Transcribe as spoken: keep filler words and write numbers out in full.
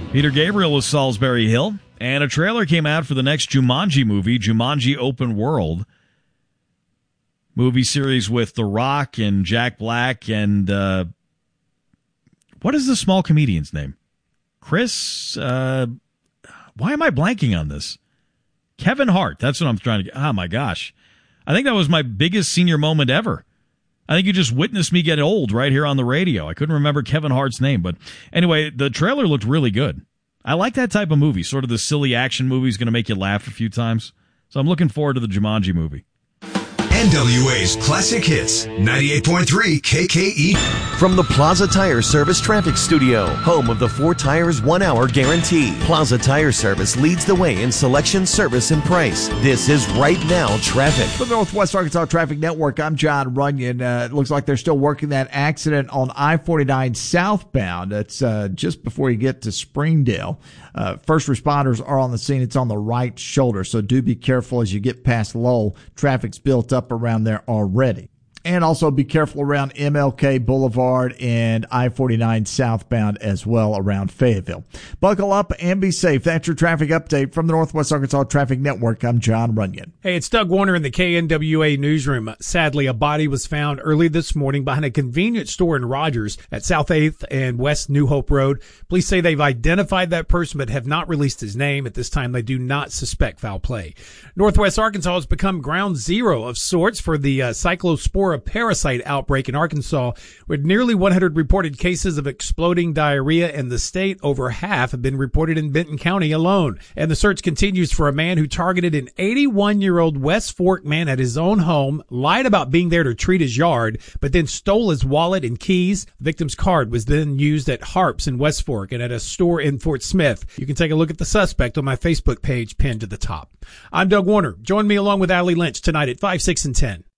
Peter Gabriel was Salisbury Hill, and a trailer came out for the next Jumanji movie, Jumanji Open World. Movie series with The Rock and Jack Black and, uh, what is the small comedian's name? Chris, uh, why am I blanking on this? Kevin Hart, that's what I'm trying to get. Oh, my gosh. I think that was my biggest senior moment ever. I think you just witnessed me get old right here on the radio. I couldn't remember Kevin Hart's name, but anyway, the trailer looked really good. I like that type of movie, sort of the silly action movie is going to make you laugh a few times. So I'm looking forward to the Jumanji movie. N W A's Classic Hits, ninety-eight point three K K E. From the Plaza Tire Service Traffic Studio, home of the four tires, one hour guarantee. Plaza Tire Service leads the way in selection, service, and price. This is Right Now Traffic. For the Northwest Arkansas Traffic Network, I'm John Runyon. Uh, it looks like they're still working that accident on I forty-nine southbound. It's uh, just before you get to Springdale. Uh, first responders are on the scene. It's on the right shoulder, so do be careful as you get past Lowell. Traffic's built up around there already. And also be careful around M L K Boulevard and I forty-nine southbound as well around Fayetteville. Buckle up and be safe. That's your traffic update from the Northwest Arkansas Traffic Network. I'm John Runyon. Hey, it's Doug Warner in the K N W A newsroom. Sadly, a body was found early this morning behind a convenience store in Rogers at South eighth and West New Hope Road. Police say they've identified that person but have not released his name. At this time, they do not suspect foul play. Northwest Arkansas has become ground zero of sorts for the uh, cyclospora parasite outbreak in Arkansas, with nearly one hundred reported cases of exploding diarrhea in the state. Over half have been reported in Benton County alone. And the search continues for a man who targeted an eighty-one-year-old West Fork man at his own home, lied about being there to treat his yard, but then stole his wallet and keys. The victim's card was then used at Harps in West Fork and at a store in Fort Smith. You can take a look at the suspect on my Facebook page pinned to the top. I'm Doug Warner. Join me along with Allie Lynch tonight at five, six, and ten.